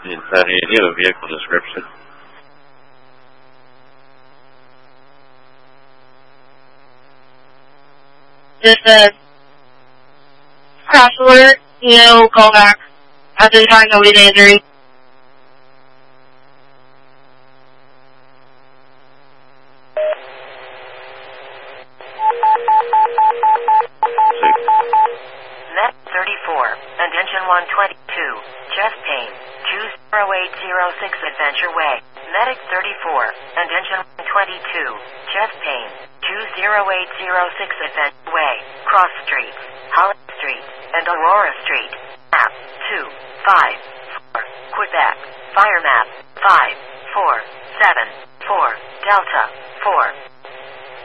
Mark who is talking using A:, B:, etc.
A: Do you have a vehicle description?
B: Just a crash alert, call back after the time nobody's answering.
C: Met 34 and engine 122, chest pain, 20806 Adventure Way. Medic 34 and engine 122, chest pain, 20806 Adventure Way. Cross Streets, Holland Street, and Aurora Street. Map 254, Quebec. Fire map 5474, Delta 4.